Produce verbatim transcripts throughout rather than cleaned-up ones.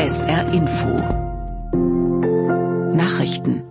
S R Info Nachrichten.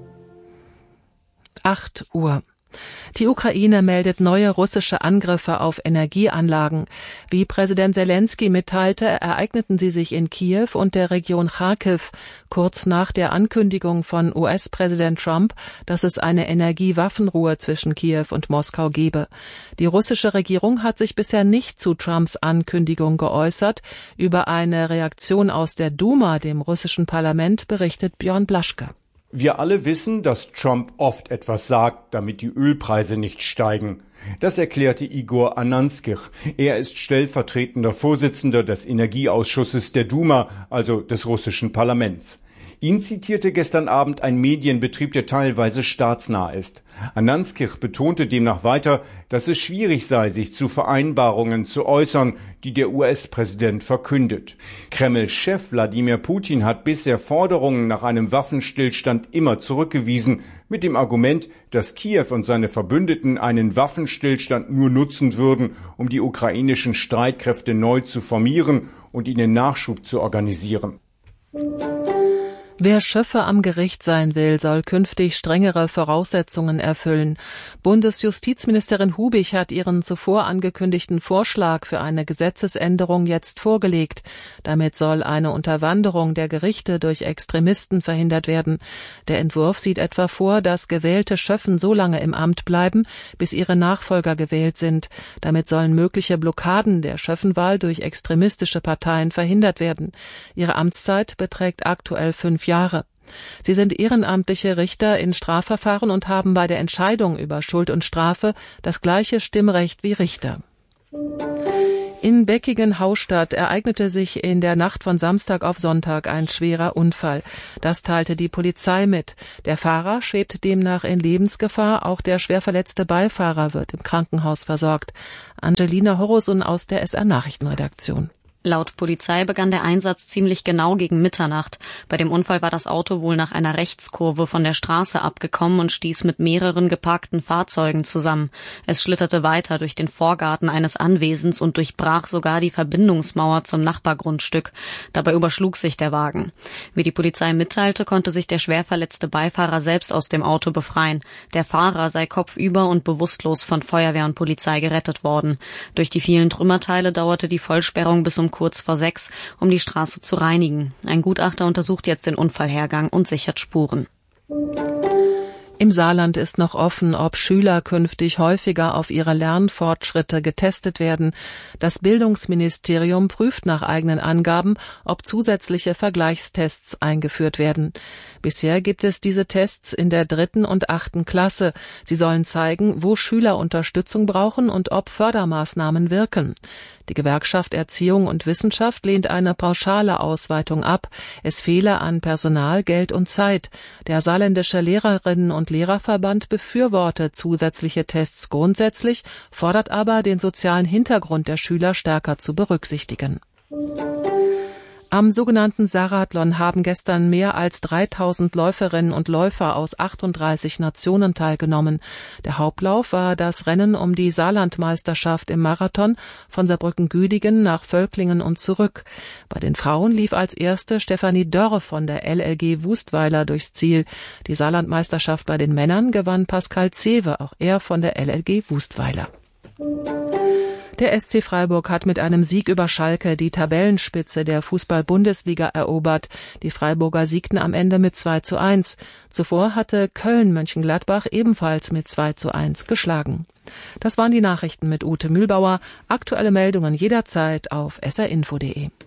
acht Uhr. Die Ukraine meldet neue russische Angriffe auf Energieanlagen. Wie Präsident Selenskyj mitteilte, ereigneten sie sich in Kiew und der Region Charkiw, kurz nach der Ankündigung von U S-Präsident Trump, dass es eine Energiewaffenruhe zwischen Kiew und Moskau gebe. Die russische Regierung hat sich bisher nicht zu Trumps Ankündigung geäußert. Über eine Reaktion aus der Duma, dem russischen Parlament, berichtet Björn Blaschke. Wir alle wissen, dass Trump oft etwas sagt, damit die Ölpreise nicht steigen. Das erklärte Igor Ananskij. Er ist stellvertretender Vorsitzender des Energieausschusses der Duma, also des russischen Parlaments. Ihn zitierte gestern Abend ein Medienbetrieb, der teilweise staatsnah ist. Ananskij betonte demnach weiter, dass es schwierig sei, sich zu Vereinbarungen zu äußern, die der U S-Präsident verkündet. Kreml-Chef Wladimir Putin hat bisher Forderungen nach einem Waffenstillstand immer zurückgewiesen, mit dem Argument, dass Kiew und seine Verbündeten einen Waffenstillstand nur nutzen würden, um die ukrainischen Streitkräfte neu zu formieren und ihnen Nachschub zu organisieren. Wer Schöffe am Gericht sein will, soll künftig strengere Voraussetzungen erfüllen. Bundesjustizministerin Hubich hat ihren zuvor angekündigten Vorschlag für eine Gesetzesänderung jetzt vorgelegt. Damit soll eine Unterwanderung der Gerichte durch Extremisten verhindert werden. Der Entwurf sieht etwa vor, dass gewählte Schöffen so lange im Amt bleiben, bis ihre Nachfolger gewählt sind. Damit sollen mögliche Blockaden der Schöffenwahl durch extremistische Parteien verhindert werden. Ihre Amtszeit beträgt aktuell fünf Jahre. Sie sind ehrenamtliche Richter in Strafverfahren und haben bei der Entscheidung über Schuld und Strafe das gleiche Stimmrecht wie Richter. In Beckingen-Haustadt ereignete sich in der Nacht von Samstag auf Sonntag ein schwerer Unfall. Das teilte die Polizei mit. Der Fahrer schwebt demnach in Lebensgefahr. Auch der schwer verletzte Beifahrer wird im Krankenhaus versorgt. Angelina Horosun aus der S R-Nachrichtenredaktion. Laut Polizei begann der Einsatz ziemlich genau gegen Mitternacht. Bei dem Unfall war das Auto wohl nach einer Rechtskurve von der Straße abgekommen und stieß mit mehreren geparkten Fahrzeugen zusammen. Es schlitterte weiter durch den Vorgarten eines Anwesens und durchbrach sogar die Verbindungsmauer zum Nachbargrundstück. Dabei überschlug sich der Wagen. Wie die Polizei mitteilte, konnte sich der schwer verletzte Beifahrer selbst aus dem Auto befreien. Der Fahrer sei kopfüber und bewusstlos von Feuerwehr und Polizei gerettet worden. Durch die vielen Trümmerteile dauerte die Vollsperrung bis um kurz vor sechs, um die Straße zu reinigen. Ein Gutachter untersucht jetzt den Unfallhergang und sichert Spuren. Im Saarland ist noch offen, ob Schüler künftig häufiger auf ihre Lernfortschritte getestet werden. Das Bildungsministerium prüft nach eigenen Angaben, ob zusätzliche Vergleichstests eingeführt werden. Bisher gibt es diese Tests in der dritten und achten Klasse. Sie sollen zeigen, wo Schüler Unterstützung brauchen und ob Fördermaßnahmen wirken. Die Gewerkschaft Erziehung und Wissenschaft lehnt eine pauschale Ausweitung ab. Es fehle an Personal, Geld und Zeit. Der saarländische Lehrerinnen- und Lehrerverband befürwortet zusätzliche Tests grundsätzlich, fordert aber, den sozialen Hintergrund der Schüler stärker zu berücksichtigen. Am sogenannten Sarathlon haben gestern mehr als dreitausend Läuferinnen und Läufer aus achtunddreißig Nationen teilgenommen. Der Hauptlauf war das Rennen um die Saarlandmeisterschaft im Marathon von Saarbrücken-Güdingen nach Völklingen und zurück. Bei den Frauen lief als erste Stefanie Dörr von der L L G Wustweiler durchs Ziel. Die Saarlandmeisterschaft bei den Männern gewann Pascal Zewe, auch er von der L L G Wustweiler. Der S C Freiburg hat mit einem Sieg über Schalke die Tabellenspitze der Fußball-Bundesliga erobert. Die Freiburger siegten am Ende mit zwei zu eins. Zuvor hatte Köln-Mönchengladbach ebenfalls mit zwei zu eins geschlagen. Das waren die Nachrichten mit Ute Mühlbauer. Aktuelle Meldungen jederzeit auf s r info punkt de.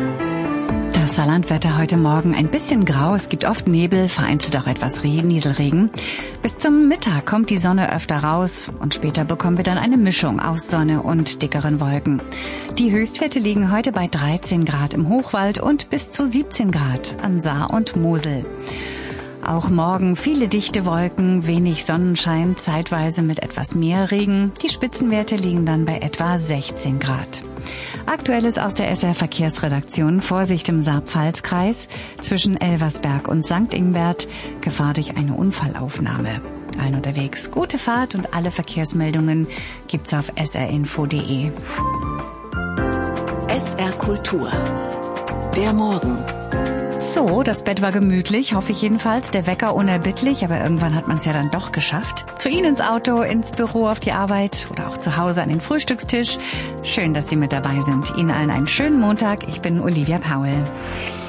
Das Saarlandwetter heute Morgen ein bisschen grau, es gibt oft Nebel, vereinzelt auch etwas Regen, Nieselregen. Bis zum Mittag kommt die Sonne öfter raus und später bekommen wir dann eine Mischung aus Sonne und dickeren Wolken. Die Höchstwerte liegen heute bei dreizehn Grad im Hochwald und bis zu siebzehn Grad an Saar und Mosel. Auch morgen viele dichte Wolken, wenig Sonnenschein, zeitweise mit etwas mehr Regen. Die Spitzenwerte liegen dann bei etwa sechzehn Grad. Aktuelles aus der S R-Verkehrsredaktion. Vorsicht im Saar-Pfalz-Kreis zwischen Elversberg und Sankt Ingbert. Gefahr durch eine Unfallaufnahme. Allen unterwegs gute Fahrt und alle Verkehrsmeldungen gibt's auf s r info punkt de. S R Kultur. Der Morgen. So, das Bett war gemütlich, hoffe ich jedenfalls. Der Wecker unerbittlich, aber irgendwann hat man es ja dann doch geschafft. Zu Ihnen ins Auto, ins Büro, auf die Arbeit oder auch zu Hause an den Frühstückstisch. Schön, dass Sie mit dabei sind. Ihnen allen einen schönen Montag. Ich bin Olivia Paul.